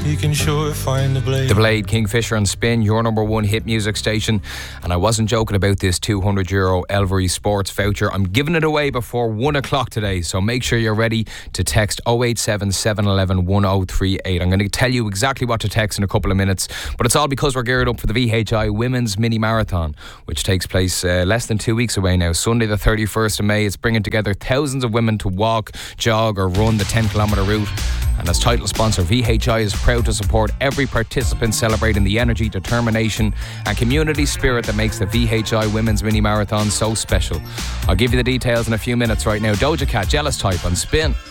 you can sure find the blade. The Blade, Kingfisher and Spin, your number one hit music station. And I wasn't joking about this €200 Elvery Sports voucher. I'm giving it away before 1 o'clock today, so make sure you're ready to text 087 711 1038. I'm going to tell you exactly what to text in a couple of minutes, but it's all because we're geared up for the VHI Women's Mini Marathon, which takes place less than 2 weeks away now. Sunday the 31st of May. It's bringing together thousands of women to walk, jog or run the 10-kilometre route. And as title sponsor, VHI is proud to support every participant celebrating the energy, determination and community spirit that makes the VHI Women's Mini Marathon so special. I'll give you the details in a few minutes right now. Doja Cat, Jealous Type on Spin.